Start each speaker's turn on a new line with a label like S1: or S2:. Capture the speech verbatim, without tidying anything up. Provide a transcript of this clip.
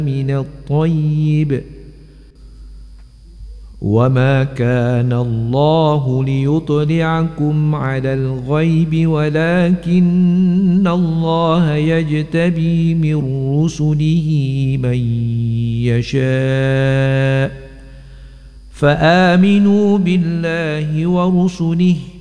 S1: من الطيب وما كان الله ليطلعكم على الغيب ولكن الله يجتبي من رسله من يشاء فآمنوا بالله ورسله